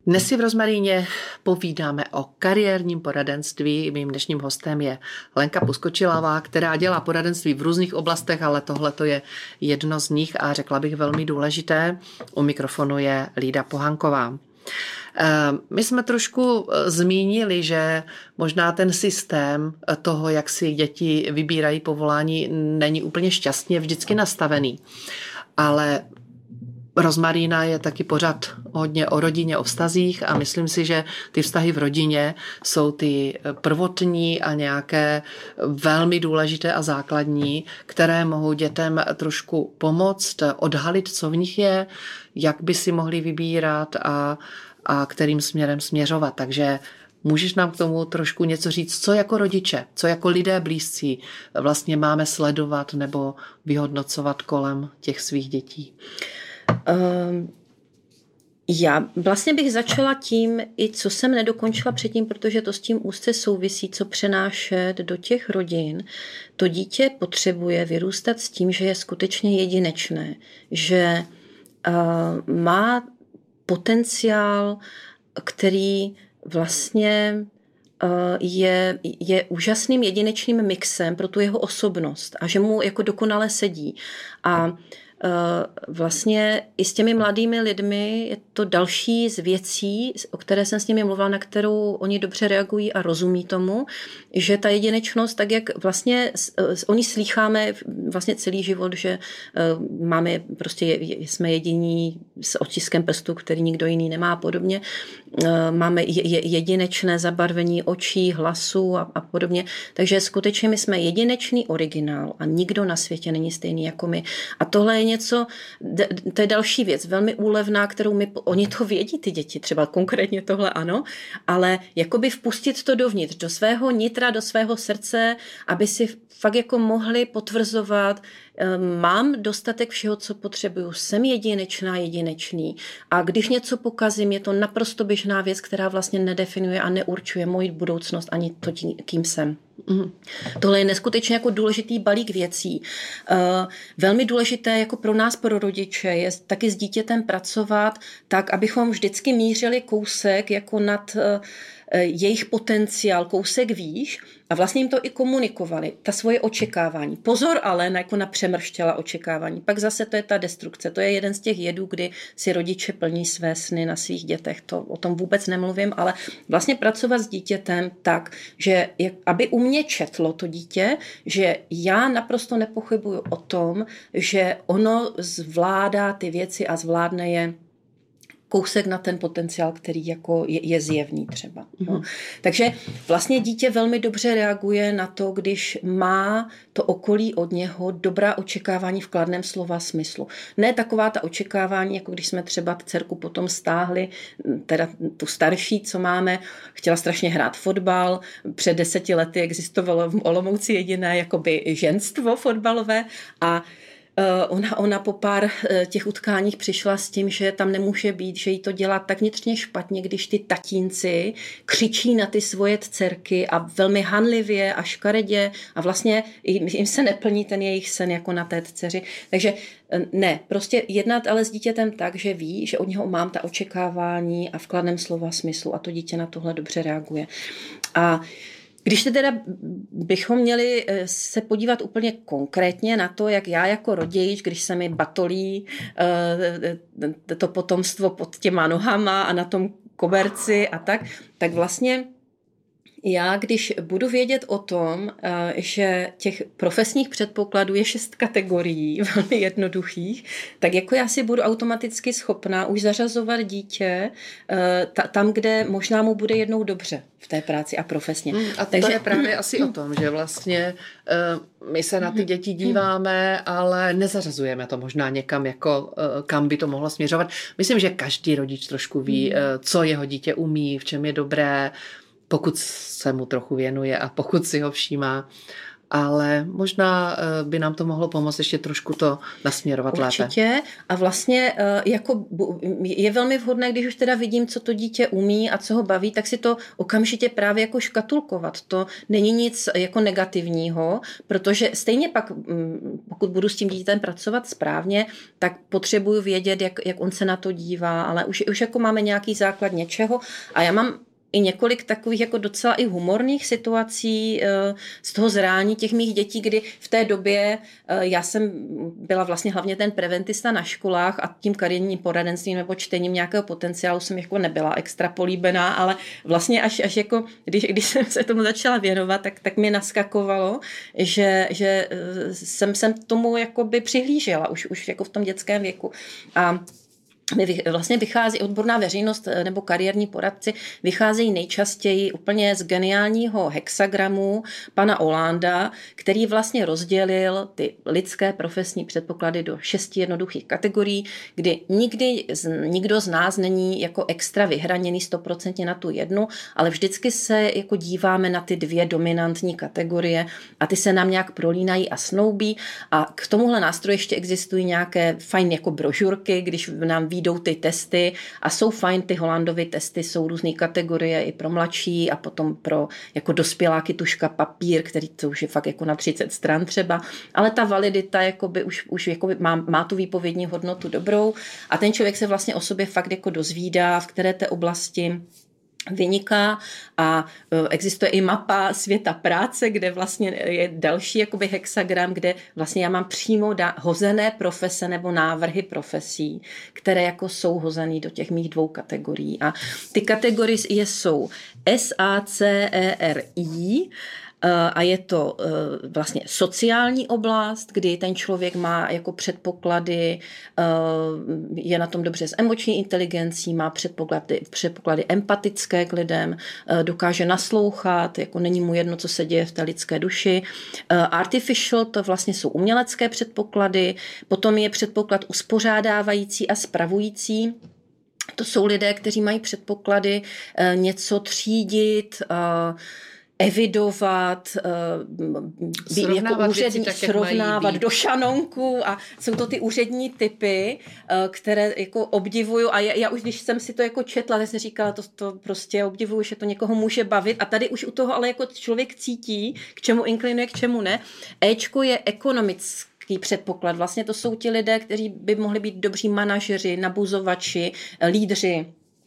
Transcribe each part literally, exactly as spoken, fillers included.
Dnes si v Rozmaríně povídáme o kariérním poradenství. Mým dnešním hostem je Lenka Puskočilová, která dělá poradenství v různých oblastech, ale tohle to je jedno z nich a řekla bych velmi důležité. U mikrofonu je Lída Pohanková. My jsme trošku zmínili, že možná ten systém toho, jak si děti vybírají povolání, není úplně šťastně vždycky nastavený. Ale Rozmarína je taky pořád hodně o rodině, o vztazích a myslím si, že ty vztahy v rodině jsou ty prvotní a nějaké velmi důležité a základní, které mohou dětem trošku pomoct, odhalit, co v nich je, jak by si mohli vybírat a, a kterým směrem směřovat. Takže můžeš nám k tomu trošku něco říct, co jako rodiče, co jako lidé blízcí vlastně máme sledovat nebo vyhodnocovat kolem těch svých dětí? Uh, já vlastně bych začala tím, i co jsem nedokončila předtím, protože to s tím úzce souvisí, co přenášet do těch rodin. To dítě potřebuje vyrůstat s tím, že je skutečně jedinečné, že uh, má potenciál, který vlastně uh, je, je úžasným jedinečným mixem pro tu jeho osobnost a že mu jako dokonale sedí. A vlastně i s těmi mladými lidmi je to další z věcí, o které jsem s nimi mluvila, na kterou oni dobře reagují a rozumí tomu, že ta jedinečnost, tak jak vlastně oni slýcháme vlastně celý život, že máme prostě, jsme jediní s otiskem prstu, který nikdo jiný nemá a podobně. Máme jedinečné zabarvení očí, hlasu a, a podobně. Takže skutečně my jsme jedinečný originál a nikdo na světě není stejný jako my. A tohle je něco, to je další věc, velmi úlevná, kterou my, oni to vědí, ty děti, třeba konkrétně tohle ano, ale jakoby vpustit to dovnitř, do svého nitra, do svého srdce, aby si fakt jako mohli potvrzovat, mám dostatek všeho, co potřebuju, jsem jedinečná, jedinečný a když něco pokazím, je to naprosto běžná věc, která vlastně nedefinuje a neurčuje moji budoucnost ani to, kým jsem. Mm. Tohle je neskutečně jako důležitý balík věcí. Velmi důležité jako pro nás, pro rodiče, je taky s dítětem pracovat tak, abychom vždycky mířili kousek jako nad jejich potenciál, kousek výš a vlastně jim to i komunikovali, ta svoje očekávání. Pozor ale na, jako na přemrštěla očekávání. Pak zase to je ta destrukce. To je jeden z těch jedů, kdy si rodiče plní své sny na svých dětech. To, o tom vůbec nemluvím, ale vlastně pracovat s dítětem tak, že aby u mě četlo to dítě, že já naprosto nepochybuju o tom, že ono zvládá ty věci a zvládne je kousek na ten potenciál, který jako je, je zjevný třeba. No. Takže vlastně dítě velmi dobře reaguje na to, když má to okolí od něho dobrá očekávání v kladném slova smyslu. Ne taková ta očekávání, jako když jsme třeba dcerku potom stáhli, teda tu starší, co máme, chtěla strašně hrát fotbal. Před deseti lety existovalo v Olomouci jediné jakoby ženstvo fotbalové a Ona, ona po pár těch utkáních přišla s tím, že tam nemůže být, že jí to dělá tak vnitřně špatně, když ty tatínci křičí na ty svoje dcerky a velmi hanlivě a škaredě a vlastně jim se neplní ten jejich sen jako na té dceři. Takže ne, prostě jednat ale s dítětem tak, že ví, že od něho mám ta očekávání a v kladném slova smyslu a to dítě na tohle dobře reaguje. A když teda bychom měli se podívat úplně konkrétně na to, jak já jako rodič, když se mi batolí to potomstvo pod těma nohama a na tom koberci a tak, tak vlastně já, když budu vědět o tom, že těch profesních předpokladů je šest kategorií, velmi jednoduchých, tak jako já si budu automaticky schopná už zařazovat dítě tam, kde možná mu bude jednou dobře v té práci a profesně. Hmm, a to Takže, je právě asi o tom, že vlastně my se na ty děti díváme, ale nezařazujeme to možná někam, jako kam by to mohlo směřovat. Myslím, že každý rodič trošku ví, co jeho dítě umí, v čem je dobré, pokud se mu trochu věnuje a pokud si ho všímá. ale možná by nám to mohlo pomoct ještě trošku to nasměrovat lépe. Určitě a vlastně jako je velmi vhodné, když už teda vidím, co to dítě umí a co ho baví, tak si to okamžitě právě jako škatulkovat. To není nic jako negativního, protože stejně pak, pokud budu s tím dítětem pracovat správně, tak potřebuju vědět, jak, jak on se na to dívá, ale už, už jako máme nějaký základ něčeho a já mám i několik takových jako docela i humorných situací z toho zrání těch mých dětí, kdy v té době já jsem byla vlastně hlavně ten preventista na školách a tím kariérním poradenstvím nebo čtením nějakého potenciálu jsem jako nebyla extra políbená, ale vlastně až, až jako, když, když jsem se tomu začala věnovat, tak, tak mě naskakovalo, že, že jsem, jsem tomu jakoby přihlížela už, už jako v tom dětském věku. A vlastně vychází odborná veřejnost nebo kariérní poradci, vycházejí nejčastěji úplně z geniálního hexagramu pana Holanda, který vlastně rozdělil ty lidské profesní předpoklady do šesti jednoduchých kategorií, kdy nikdy nikdo z nás není jako extra vyhraněný stoprocentně na tu jednu, ale vždycky se jako díváme na ty dvě dominantní kategorie a ty se nám nějak prolínají a snoubí a k tomuhle nástroji ještě existují nějaké fajn jako brožurky, když nám jdou ty testy a jsou fajn, ty Hollandovy testy jsou různé kategorie i pro mladší a potom pro jako dospěláky tuška papír, který to už je fakt jako na třicet stran třeba, ale ta validita jakoby už, už jakoby má, má tu výpovědní hodnotu dobrou a ten člověk se vlastně o sobě fakt jako dozvídá, v které té oblasti vyniká a existuje i mapa světa práce, kde vlastně je další jakoby hexagram, kde vlastně já mám přímo da- hozené profese nebo návrhy profesí, které jako jsou hozený do těch mých dvou kategorií. A ty kategorie jsou S A C E R I a je to vlastně sociální oblast, kdy ten člověk má jako předpoklady, je na tom dobře s emoční inteligencí, má předpoklady, předpoklady empatické k lidem, dokáže naslouchat, jako není mu jedno, co se děje v té lidské duši. Artificial, to vlastně jsou umělecké předpoklady, potom je předpoklad uspořádávající a spravující. To jsou lidé, kteří mají předpoklady něco třídit, evidovat, srovnávat, jako úřední, věci, tak, srovnávat do šanonku a jsou to ty úřední typy, které jako obdivuju a já, já už, když jsem si to jako četla, tak jsem říkala, to, to prostě obdivuju, že to někoho může bavit a tady už u toho ale jako člověk cítí, k čemu inklinuje, k čemu ne. Éčko je ekonomický předpoklad. Vlastně to jsou ti lidé, kteří by mohli být dobří manažeři, nabuzovači, lídři.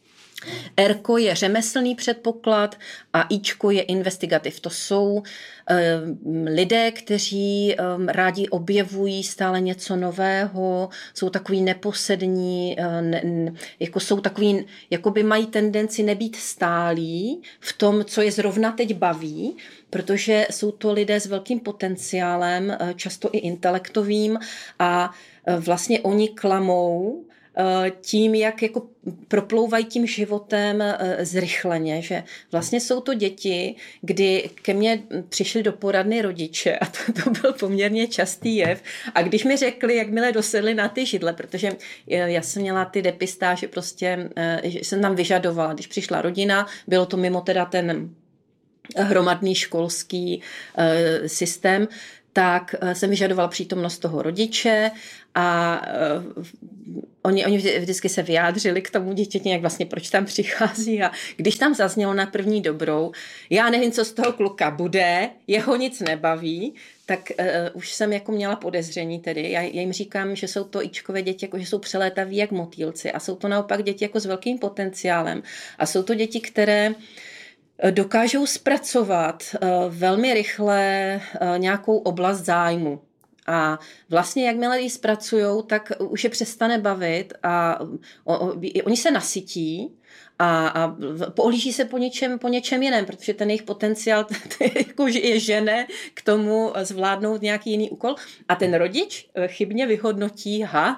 Rko je řemeslný předpoklad a Ičko je investigativ. To jsou um, lidé, kteří um, rádi objevují stále něco nového, jsou takový neposední, uh, ne, jako jsou takový, jako by mají tendenci nebýt stálí v tom, co je zrovna teď baví, protože jsou to lidé s velkým potenciálem, uh, často i intelektovým a uh, vlastně oni klamou tím, jak jako proplouvají tím životem zrychleně, že vlastně jsou to děti, kdy ke mně přišli do poradny rodiče a to, to byl poměrně častý jev a když mi řekli, jakmile dosedli na ty židle, protože já jsem měla ty depistáže prostě, že jsem tam vyžadovala, když přišla rodina, bylo to mimo teda ten hromadný školský systém, tak jsem vyžadovala přítomnost toho rodiče a uh, oni, oni vždycky se vyjádřili k tomu dítěti, jak vlastně proč tam přichází a když tam zaznělo na první dobrou, já nevím, co z toho kluka bude, jeho nic nebaví, tak uh, už jsem jako měla podezření tedy. Já, já jim říkám, že jsou to ičkové děti, jako že jsou přelétaví jak motýlci a jsou to naopak děti jako s velkým potenciálem a jsou to děti, které dokážou zpracovat uh, velmi rychle uh, nějakou oblast zájmu. A vlastně jakmile ji zpracujou, tak už je přestane bavit a o, o, oni se nasytí a, a pohlíží se po něčem, po něčem jiném, protože ten jejich potenciál jako je žene k tomu zvládnout nějaký jiný úkol. A ten rodič chybně vyhodnotí, ha,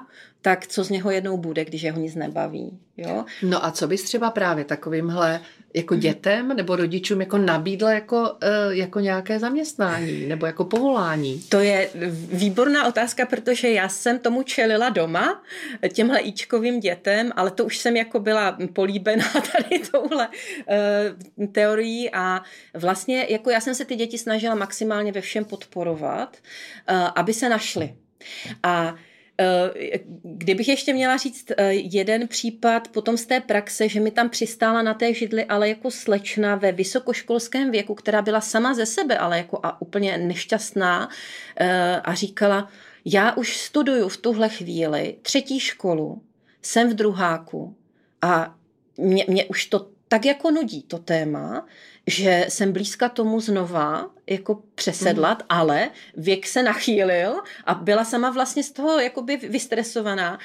tak co z něho jednou bude, když jeho nic nebaví. Jo? No a co bys třeba právě takovýmhle jako dětem nebo rodičům jako nabídla jako, jako nějaké zaměstnání nebo jako povolání? To je výborná otázka, protože já jsem tomu čelila doma, těmhle íčkovým dětem, ale to už jsem jako byla políbená tady touhle uh, teorií a vlastně jako já jsem se ty děti snažila maximálně ve všem podporovat, uh, aby se našly. A kdybych ještě měla říct jeden případ potom z té praxe, že mi tam přistála na té židli, ale jako slečna ve vysokoškolském věku, která byla sama ze sebe, ale jako a úplně nešťastná a říkala, já už studuju v tuhle chvíli třetí školu, jsem v druháku a mě, mě už to tak jako nudí to téma, že jsem blízka tomu znova jako přesedlat, mm. ale věk se nachýlil a byla sama vlastně z toho jakoby vystresovaná.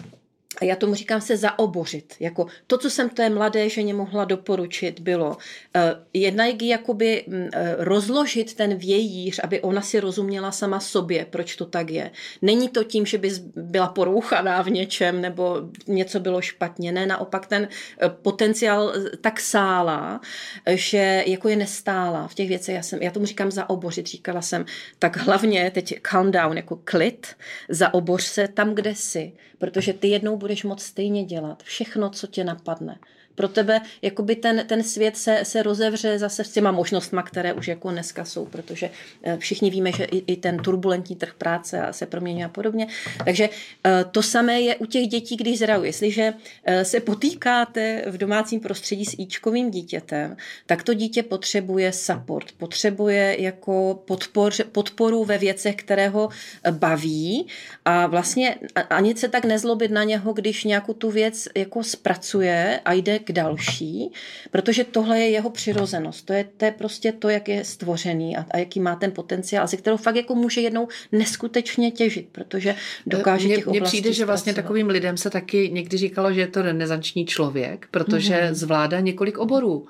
A já tomu říkám se zaobořit. Jako to, co jsem té mladé ženě mohla doporučit, bylo uh, jednak jakoby uh, rozložit ten vějíř, aby ona si rozuměla sama sobě, proč to tak je. Není to tím, že by byla porouchaná v něčem nebo něco bylo špatně. Ne, naopak ten uh, potenciál tak sálá, že jako je nestála v těch věcech. Já, jsem, já tomu říkám zaobořit. Říkala jsem, tak hlavně teď calm down, jako klid, zaoboř se tam, kde jsi, protože ty jednou budeš moc stejně dělat. Všechno, co tě napadne. Pro tebe jakoby ten, ten svět se, se rozevře zase s těma možnostma, které už jako dneska jsou, protože všichni víme, že i, i ten turbulentní trh práce se proměňuje a podobně. Takže to samé je u těch dětí, když zrajou. Jestliže se potýkáte v domácím prostředí s íčkovým dítětem, tak to dítě potřebuje support, potřebuje jako podpor, podporu ve věcech, které ho baví a vlastně ani se tak nezlobit na něho, když nějakou tu věc jako zpracuje a jde k další, protože tohle je jeho přirozenost. To je, to je prostě to, jak je stvořený a, a jaký má ten potenciál, ze kterého fakt jako může jednou neskutečně těžit, protože dokáže mě, těch oblastí Mně přijde, že vlastně zpracovat. Takovým lidem se taky někdy říkalo, že je to renesanční člověk, protože mm-hmm. zvládá několik oborů.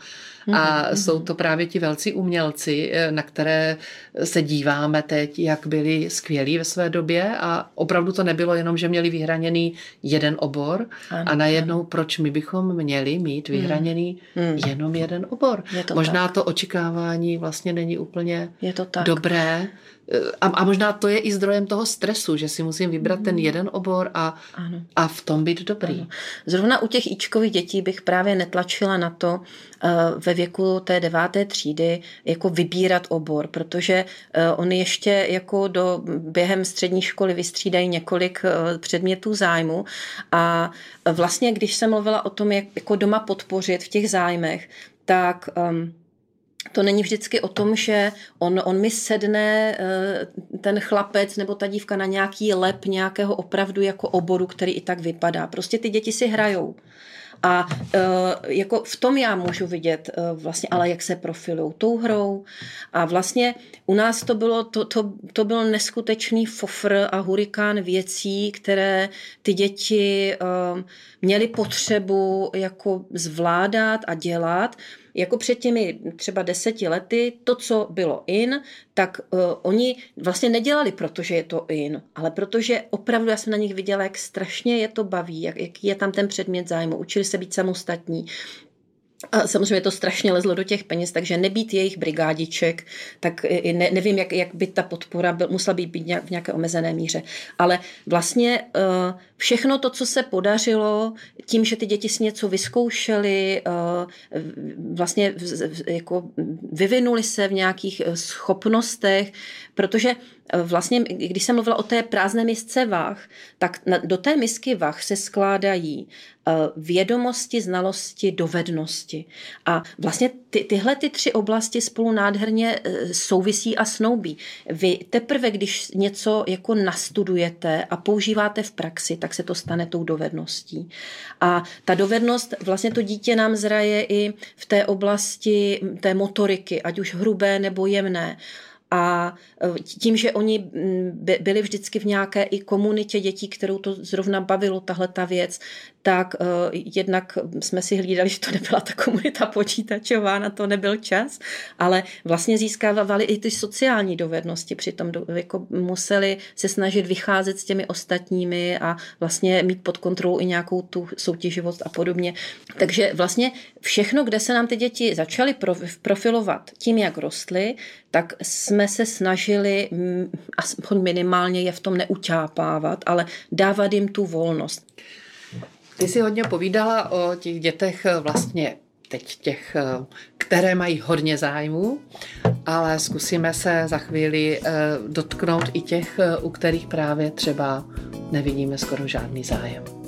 A mm-hmm. jsou to právě ti velcí umělci, na které se díváme teď, jak byli skvělí ve své době a opravdu to nebylo jenom, že měli vyhraněný jeden obor ano, a najednou ano. proč my bychom měli mít vyhraněný mm. jenom jeden obor. To možná tak. to očekávání vlastně není úplně je to tak. dobré. A, a možná to je i zdrojem toho stresu, že si musím vybrat mm. ten jeden obor a, a v tom být dobrý. Ano. Zrovna u těch íčkových dětí bych právě netlačila na to uh, ve věku té deváté třídy jako vybírat obor, protože uh, oni ještě jako do během střední školy vystřídají několik uh, předmětů zájmu a vlastně, když jsem mluvila o tom, jak jako doma podpořit v těch zájmech, tak um, to není vždycky o tom, že on, on mi sedne ten chlapec nebo ta dívka na nějaký lep nějakého opravdu jako oboru, který i tak vypadá. Prostě ty děti si hrajou. A uh, jako v tom já můžu vidět uh, vlastně, ale jak se profilujou tou hrou. A vlastně u nás to bylo, to, to, to byl neskutečný fofr a hurikán věcí, které ty děti uh, měly potřebu jako zvládat a dělat. Jako před těmi třeba deseti lety, to, co bylo in, tak uh, oni vlastně nedělali, protože je to in, ale protože opravdu já jsem na nich viděla, jak strašně je to baví, jak, jaký je tam ten předmět zájmu, učili se být samostatní. A samozřejmě to strašně lezlo do těch peněz, takže nebýt jejich brigádiček, tak ne, nevím, jak, jak by ta podpora byl, musela být, být nějak, v nějaké omezené míře. Ale vlastně uh, všechno to, co se podařilo, tím, že ty děti si něco vyzkoušely, uh, vlastně v, v, jako vyvinuli se v nějakých schopnostech, protože vlastně, když jsem mluvila o té prázdné misce vah, tak do té misky vah se skládají vědomosti, znalosti, dovednosti. A vlastně ty, tyhle ty tři oblasti spolu nádherně souvisí a snoubí. Vy teprve, když něco jako nastudujete a používáte v praxi, tak se to stane tou dovedností. A ta dovednost, vlastně to dítě nám zraje i v té oblasti té motoriky, ať už hrubé nebo jemné. A tím, že oni byli vždycky v nějaké i komunitě dětí, kterou to zrovna bavilo, tahle ta věc, tak uh, jednak jsme si hlídali, že to nebyla ta komunita počítačová, na to nebyl čas, ale vlastně získávali i ty sociální dovednosti, přitom do, jako museli se snažit vycházet s těmi ostatními a vlastně mít pod kontrolou i nějakou tu soutěživost a podobně. Takže vlastně všechno, kde se nám ty děti začaly profilovat tím, jak rostly, tak jsme se snažili aspoň minimálně je v tom neuťápávat, ale dávat jim tu volnost. Ty jsi hodně povídala o těch dětech vlastně teď těch, které mají hodně zájmu, ale zkusíme se za chvíli dotknout i těch, u kterých právě třeba nevidíme skoro žádný zájem.